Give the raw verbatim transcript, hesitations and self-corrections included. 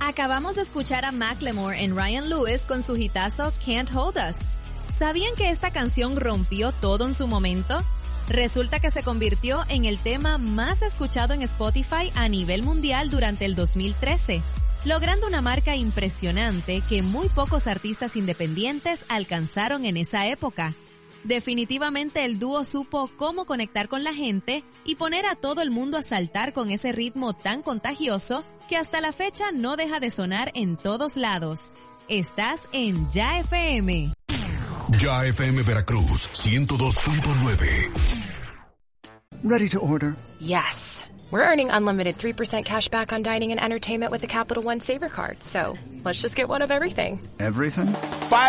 Acabamos de escuchar a Macklemore en Ryan Lewis con su hitazo Can't Hold Us. ¿Sabían que esta canción rompió todo en su momento? Resulta que se convirtió en el tema más escuchado en Spotify a nivel mundial durante el dos mil trece, logrando una marca impresionante que muy pocos artistas independientes alcanzaron en esa época. Definitivamente el dúo supo cómo conectar con la gente y poner a todo el mundo a saltar con ese ritmo tan contagioso que hasta la fecha no deja de sonar en todos lados. Estás en Ya F M. Ya F M Veracruz, ciento dos punto nueve. Ready to order? Yes. We're earning unlimited three percent cash back on dining and entertainment with the Capital One Saver Card, so let's just get one of everything. Everything? Five